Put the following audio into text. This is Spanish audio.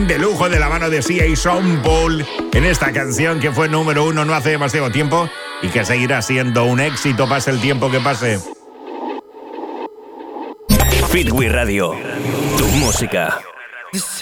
de lujo de la mano de Sia y Sean Paul en esta canción que fue número 1 no hace demasiado tiempo y que seguirá siendo un éxito pase el tiempo que pase. Fitwi Radio, tu música.